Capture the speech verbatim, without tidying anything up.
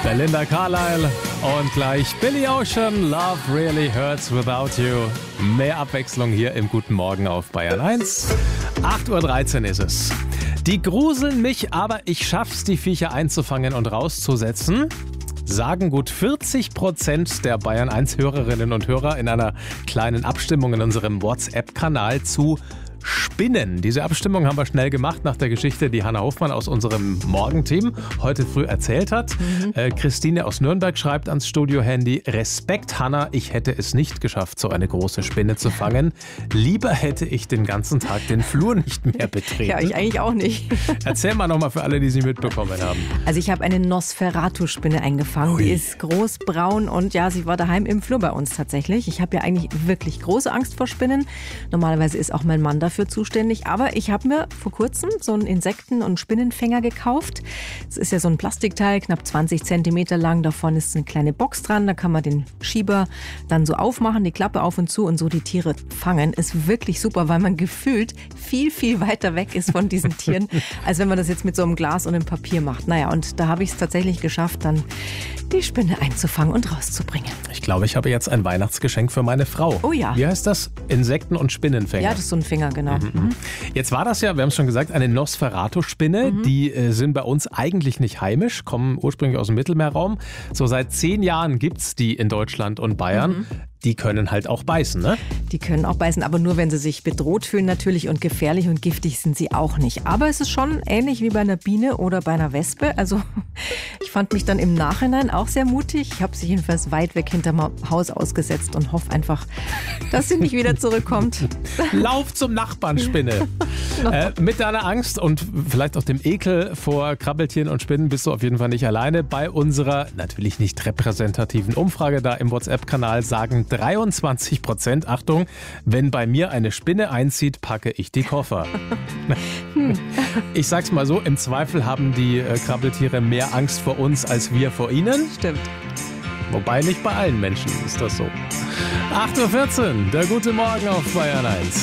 Belinda Carlisle und gleich Billy Ocean, Love Really Hurts Without You. Mehr Abwechslung hier im Guten Morgen auf Bayern eins. acht Uhr dreizehn ist es. Die gruseln mich, aber ich schaff's, die Viecher einzufangen und rauszusetzen, sagen gut vierzig Prozent der Bayern eins Hörerinnen und Hörer in einer kleinen Abstimmung in unserem WhatsApp-Kanal zu Spinnen. Diese Abstimmung haben wir schnell gemacht nach der Geschichte, die Hanna Hofmann aus unserem Morgenteam heute früh erzählt hat. Mhm. Äh, Christine aus Nürnberg schreibt ans Studio-Handy: Respekt, Hanna, ich hätte es nicht geschafft, so eine große Spinne zu fangen. Lieber hätte ich den ganzen Tag den Flur nicht mehr betreten. Ja, ich eigentlich auch nicht. Erzähl mal nochmal für alle, die sie mitbekommen haben. Also ich habe eine Nosferatu-Spinne eingefangen. Ui. Die ist groß, braun und ja, sie war daheim im Flur bei uns tatsächlich. Ich habe ja eigentlich wirklich große Angst vor Spinnen. Normalerweise ist auch mein Mann dafür zuständig. Aber ich habe mir vor kurzem so einen Insekten- und Spinnenfänger gekauft. Das ist ja so ein Plastikteil, knapp zwanzig Zentimeter lang. Davon ist eine kleine Box dran. Da kann man den Schieber dann so aufmachen, die Klappe auf und zu und so die Tiere fangen. Ist wirklich super, weil man gefühlt viel, viel weiter weg ist von diesen Tieren, als wenn man das jetzt mit so einem Glas und einem Papier macht. Naja, und da habe ich es tatsächlich geschafft, dann die Spinne einzufangen und rauszubringen. Ich glaube, ich habe jetzt ein Weihnachtsgeschenk für meine Frau. Oh ja. Wie heißt das? Insekten- und Spinnenfänger. Ja, das ist so ein Finger, genau. Mhm. Mhm. Jetzt war das ja, wir haben es schon gesagt, eine Nosferatu-Spinne. Mhm. Die äh, sind bei uns eigentlich nicht heimisch, kommen ursprünglich aus dem Mittelmeerraum. So seit zehn Jahren gibt es die in Deutschland und Bayern. Mhm. Die können halt auch beißen, ne? Die können auch beißen, aber nur, wenn sie sich bedroht fühlen natürlich, und gefährlich und giftig sind sie auch nicht. Aber es ist schon ähnlich wie bei einer Biene oder bei einer Wespe. Also ich fand mich dann im Nachhinein auch sehr mutig. Ich habe sie jedenfalls weit weg hinterm Haus ausgesetzt und hoffe einfach, dass sie nicht wieder zurückkommt. Lauf zum Nachbarn, Spinne. äh, mit deiner Angst und vielleicht auch dem Ekel vor Krabbeltieren und Spinnen bist du auf jeden Fall nicht alleine. Bei unserer natürlich nicht repräsentativen Umfrage da im WhatsApp-Kanal sagen dreiundzwanzig Prozent, Achtung, wenn bei mir eine Spinne einzieht, packe ich die Koffer. Ich sag's mal so, im Zweifel haben die äh, Krabbeltiere mehr Angst vor uns als wir vor ihnen. Stimmt. Wobei nicht bei allen Menschen ist das so. acht Uhr vierzehn, der gute Morgen auf Bayern eins.